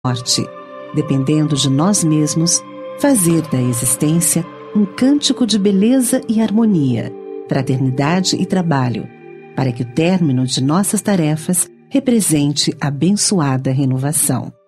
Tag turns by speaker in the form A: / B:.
A: morte, dependendo de nós mesmos, fazer da existência um cântico de beleza e harmonia, fraternidade e trabalho, para que o término de nossas tarefas represente abençoada renovação.